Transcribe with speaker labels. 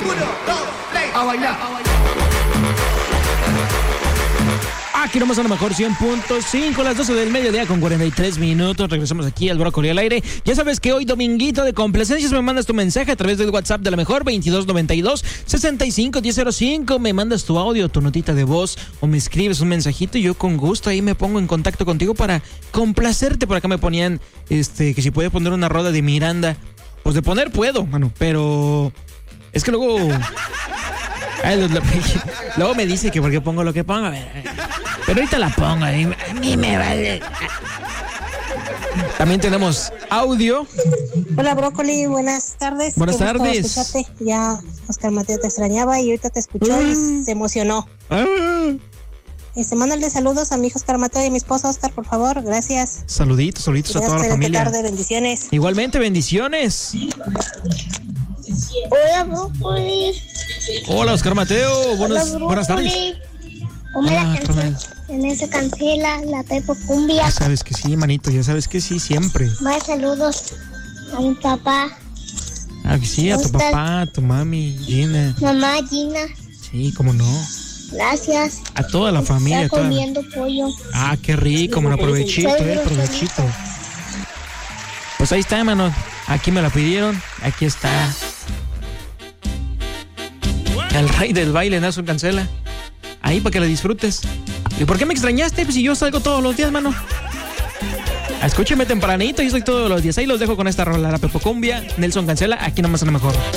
Speaker 1: A bailar.
Speaker 2: Aquí nomás a lo mejor 100.5, las 12 del mediodía con 43 minutos. Regresamos aquí al Brócoli al aire. Ya sabes que hoy, dominguito de complacencias, me mandas tu mensaje a través del WhatsApp de la mejor, 2292-651005. Me mandas tu audio, tu notita de voz o me escribes un mensajito y yo con gusto ahí me pongo en contacto contigo para complacerte. Por acá me ponían que si puede poner una rola de Miranda. Pues de poner puedo, mano, pero es que luego... luego me dice que por qué pongo lo que pongo. A ver, pero ahorita la pongo. A mí me vale. También tenemos audio.
Speaker 3: Hola, Brócoli. Buenas tardes.
Speaker 2: Buenas tardes.
Speaker 3: Escucharte. Ya Oscar Mateo te extrañaba y ahorita te escuchó y se emocionó. Mándale saludos a mi hijo Oscar Mateo y a mi esposa Oscar, por favor. Gracias.
Speaker 2: Saluditos a toda la familia.
Speaker 3: Tarde, bendiciones.
Speaker 2: Igualmente, bendiciones.
Speaker 4: Hola, Brócoli.
Speaker 2: Hola, Oscar Mateo. Buenas tardes.
Speaker 4: Ponme la canción. En esa cancela, la Pepo Cumbia.
Speaker 2: Ya sabes que sí, manito, ya sabes que sí, siempre.
Speaker 4: Más saludos a mi papá.
Speaker 2: Ah, que sí, a tu papá, a tu mami, Gina.
Speaker 4: Mamá, Gina.
Speaker 2: Sí, cómo no.
Speaker 4: Gracias.
Speaker 2: A toda la familia.
Speaker 4: Está comiendo pollo.
Speaker 2: Ah, qué rico, mano, provechito, provechito. Pues ahí está, mano. Aquí me la pidieron, aquí está. El rey del baile, Nelson Cancela. Ahí para que la disfrutes. ¿Y por qué me extrañaste? Pues si yo salgo todos los días, mano. Escúcheme tempranito, yo estoy todos los días. Ahí los dejo con esta rola, la Pepo Cumbia, Nelson Cancela, aquí nomás a lo mejor.